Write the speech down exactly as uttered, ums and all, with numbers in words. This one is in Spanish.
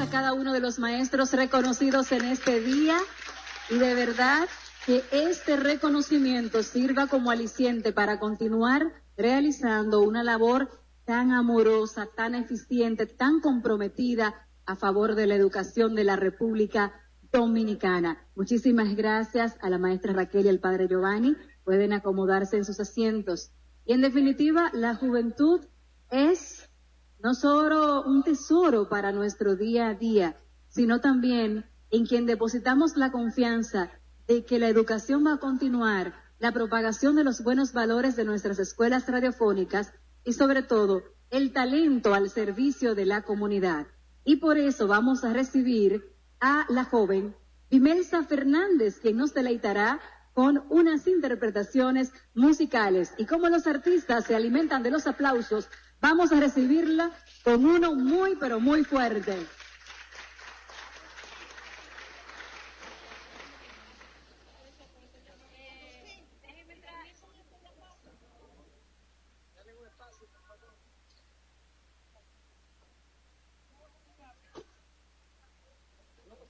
a cada uno de los maestros reconocidos en este día y de verdad que este reconocimiento sirva como aliciente para continuar realizando una labor tan amorosa, tan eficiente, tan comprometida a favor de la educación de la República Dominicana. Muchísimas gracias a la maestra Raquel y al padre Giovanni. Pueden acomodarse en sus asientos. Y en definitiva, la juventud es no solo un tesoro para nuestro día a día, sino también en quien depositamos la confianza de que la educación va a continuar, la propagación de los buenos valores de nuestras escuelas radiofónicas y sobre todo el talento al servicio de la comunidad. Y por eso vamos a recibir a la joven Vimelsa Fernández, quien nos deleitará con unas interpretaciones musicales. Y como los artistas se alimentan de los aplausos, vamos a recibirla con uno muy pero muy fuerte.